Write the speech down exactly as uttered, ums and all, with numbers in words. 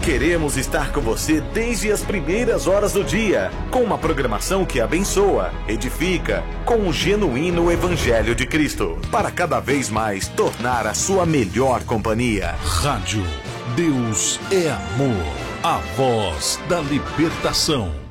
Queremos estar com você desde as primeiras horas do dia, com uma programação que abençoa, edifica, com o genuíno Evangelho de Cristo, para cada vez mais tornar a sua melhor companhia. Rádio Deus é Amor, a voz da libertação.